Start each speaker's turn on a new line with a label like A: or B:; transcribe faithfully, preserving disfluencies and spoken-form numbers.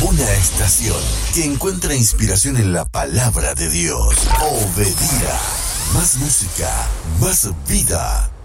A: Una estación que encuentra inspiración en la palabra de Dios. Obedira. Más música, más vida.